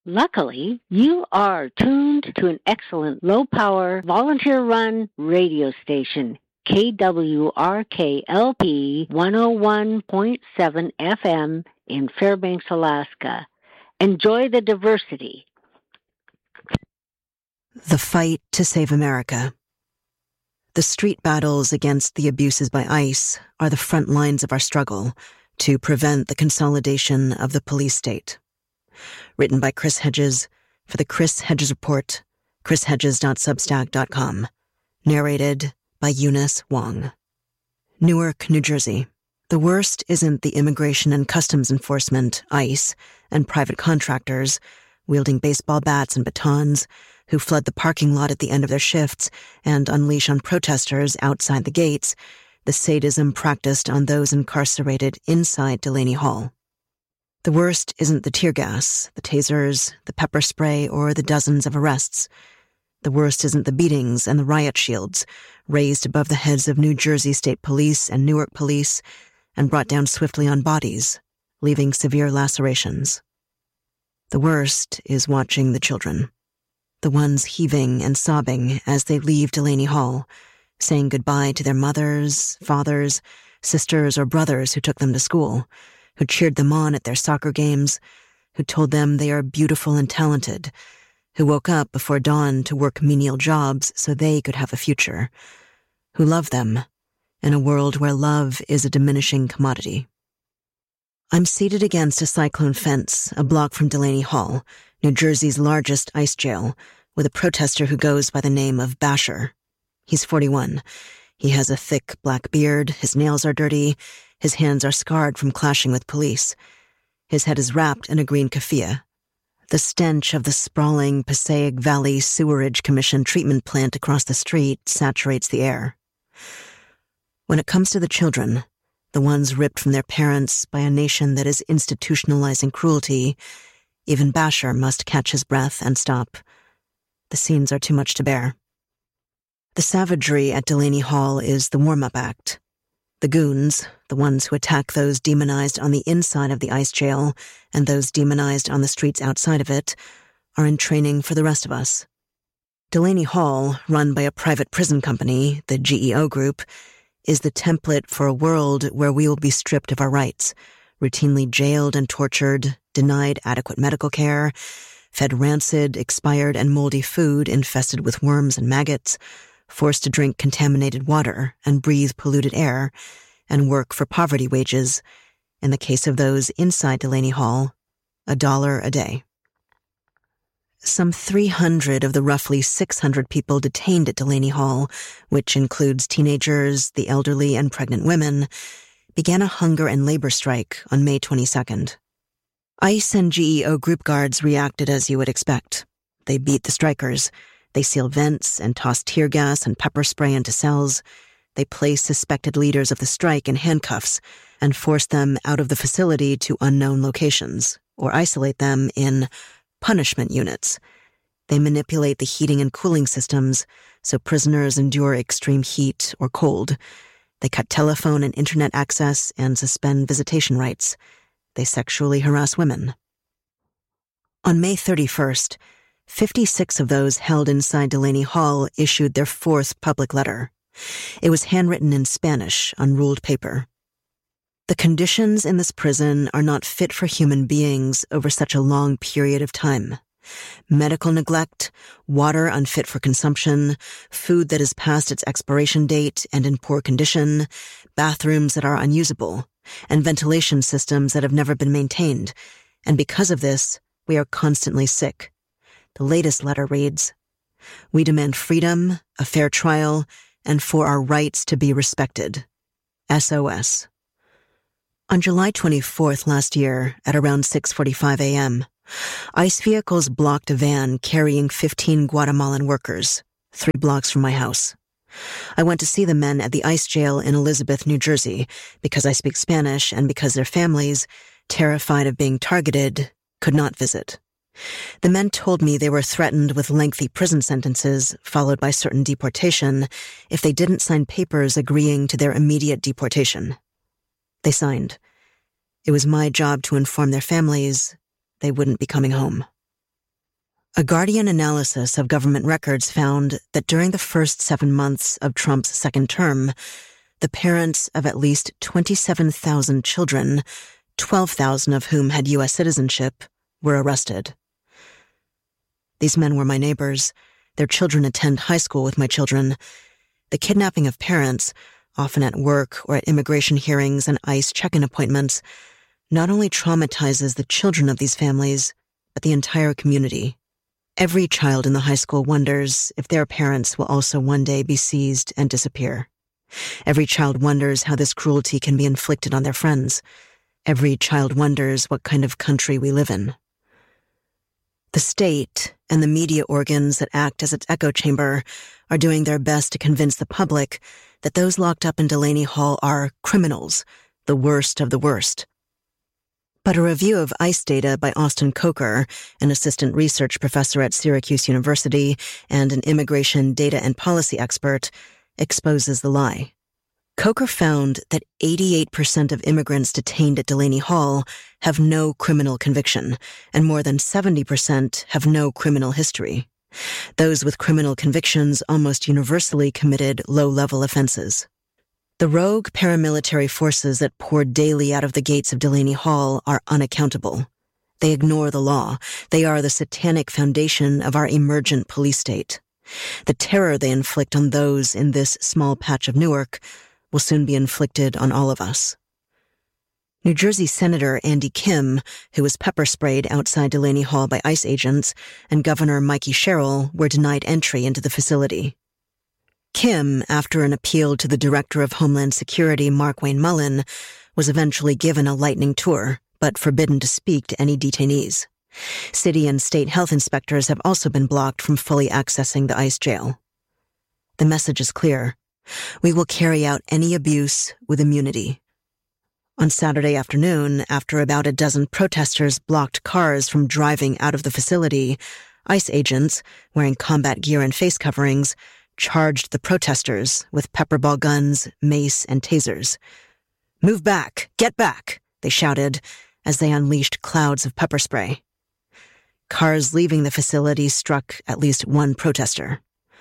Luckily, you are tuned to an excellent low-power, volunteer-run radio station, KWRKLP 101.7 FM in Fairbanks, Alaska. Enjoy the diversity. The fight to save America. The street battles against the abuses by ICE are the front lines of our struggle to prevent the consolidation of the police state. Written by Chris Hedges for the Chris Hedges Report, chrishedges.substack.com. Narrated by Eunice Wong. Newark, New Jersey. The worst isn't the Immigration and Customs Enforcement, ICE, and private contractors, wielding baseball bats and batons, who flood the parking lot at the end of their shifts and unleash on protesters outside the gates the sadism practiced on those incarcerated inside Delaney Hall. The worst isn't the tear gas, the tasers, the pepper spray, or the dozens of arrests. The worst isn't the beatings and the riot shields raised above the heads of New Jersey State Police and Newark Police and brought down swiftly on bodies, leaving severe lacerations. The worst is watching the children, the ones heaving and sobbing as they leave Delaney Hall, saying goodbye to their mothers, fathers, sisters, or brothers who took them to school, who cheered them on at their soccer games, who told them they are beautiful and talented, who woke up before dawn to work menial jobs so they could have a future, who love them in a world where love is a diminishing commodity. I'm seated against a cyclone fence a block from Delaney Hall, New Jersey's largest ICE jail, with a protester who goes by the name of Basher. He's 41. He has a thick black beard, his nails are dirty, his hands are scarred from clashing with police. His head is wrapped in a green keffiyeh. The stench of the sprawling Passaic Valley Sewerage Commission treatment plant across the street saturates the air. When it comes to the children, the ones ripped from their parents by a nation that is institutionalizing cruelty, even Basher must catch his breath and stop. The scenes are too much to bear. The savagery at Delaney Hall is the warm-up act. The goons, the ones who attack those demonized on the inside of the ICE jail and those demonized on the streets outside of it, are in training for the rest of us. Delaney Hall, run by a private prison company, the GEO Group, is the template for a world where we will be stripped of our rights, routinely jailed and tortured, denied adequate medical care, fed rancid, expired, and moldy food infested with worms and maggots, forced to drink contaminated water and breathe polluted air, and work for poverty wages, in the case of those inside Delaney Hall, $1 a day. Some 300 of the roughly 600 people detained at Delaney Hall, which includes teenagers, the elderly, and pregnant women, began a hunger and labor strike on May 22nd. ICE and GEO group guards reacted as you would expect. They beat the strikers. They sealed vents and tossed tear gas and pepper spray into cells. They placed suspected leaders of the strike in handcuffs and forced them out of the facility to unknown locations, or isolate them in punishment units. They manipulate the heating and cooling systems so prisoners endure extreme heat or cold. They cut telephone and internet access and suspend visitation rights. They sexually harass women. On May 31st, 56 of those held inside Delaney Hall issued their fourth public letter. It was handwritten in Spanish on ruled paper. The conditions in this prison are not fit for human beings over such a long period of time. Medical neglect, water unfit for consumption, food that is past its expiration date and in poor condition, bathrooms that are unusable, and ventilation systems that have never been maintained. And because of this, we are constantly sick. The latest letter reads, "We demand freedom, a fair trial, and for our rights to be respected. SOS." On July 24th last year, at around 6:45 a.m., ICE vehicles blocked a van carrying 15 Guatemalan workers, 3 blocks from my house. I went to see the men at the ICE jail in Elizabeth, New Jersey, because I speak Spanish and because their families, terrified of being targeted, could not visit. The men told me they were threatened with lengthy prison sentences, followed by certain deportation, if they didn't sign papers agreeing to their immediate deportation. They signed. It was my job to inform their families they wouldn't be coming home. A Guardian analysis of government records found that during the first 7 months of Trump's second term, the parents of at least 27,000 children, 12,000 of whom had U.S. citizenship, were arrested. These men were my neighbors. Their children attend high school with my children. The kidnapping of parents, often at work or at immigration hearings and ICE check-in appointments, not only traumatizes the children of these families, but the entire community. Every child in the high school wonders if their parents will also one day be seized and disappear. Every child wonders how this cruelty can be inflicted on their friends. Every child wonders what kind of country we live in. The state and the media organs that act as its echo chamber are doing their best to convince the public that those locked up in Delaney Hall are criminals, the worst of the worst. But a review of ICE data by Austin Coker, an assistant research professor at Syracuse University and an immigration data and policy expert, exposes the lie. Coker found that 88% of immigrants detained at Delaney Hall have no criminal conviction, and more than 70% have no criminal history. Those with criminal convictions almost universally committed low-level offenses. The rogue paramilitary forces that pour daily out of the gates of Delaney Hall are unaccountable. They ignore the law. They are the satanic foundation of our emergent police state. The terror they inflict on those in this small patch of Newark will soon be inflicted on all of us. New Jersey Senator Andy Kim, who was pepper-sprayed outside Delaney Hall by ICE agents, and Governor Mikey Sherrill were denied entry into the facility. Kim, after an appeal to the Director of Homeland Security, Mark Wayne Mullen, was eventually given a lightning tour, but forbidden to speak to any detainees. City and state health inspectors have also been blocked from fully accessing the ICE jail. The message is clear. We will carry out any abuse with immunity. On Saturday afternoon, after about a dozen protesters blocked cars from driving out of the facility, ICE agents, wearing combat gear and face coverings, charged the protesters with pepperball guns, mace, and tasers. "Move back! Get back!" they shouted as they unleashed clouds of pepper spray. Cars leaving the facility struck at least one protester.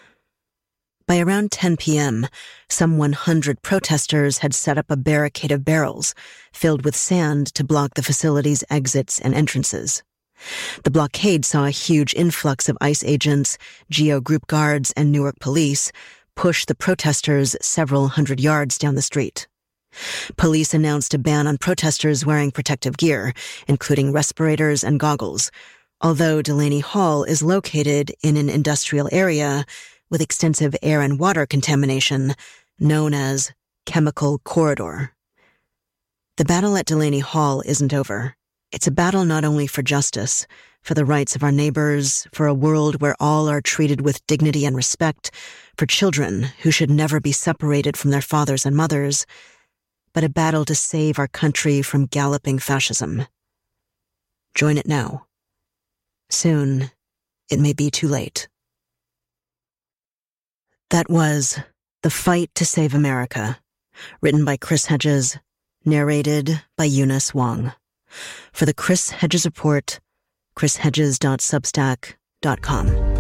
By around 10 p.m., some 100 protesters had set up a barricade of barrels filled with sand to block the facility's exits and entrances. The blockade saw a huge influx of ICE agents, GEO Group guards, and Newark police push the protesters several hundred yards down the street. Police announced a ban on protesters wearing protective gear, including respirators and goggles, although Delaney Hall is located in an industrial area with extensive air and water contamination, known as Chemical Corridor. The battle at Delaney Hall isn't over. It's a battle not only for justice, for the rights of our neighbors, for a world where all are treated with dignity and respect, for children who should never be separated from their fathers and mothers, but a battle to save our country from galloping fascism. Join it now. Soon, it may be too late. That was The Fight to Save America, written by Chris Hedges, narrated by Eunice Wong. For the Chris Hedges Report, chrishedges.substack.com.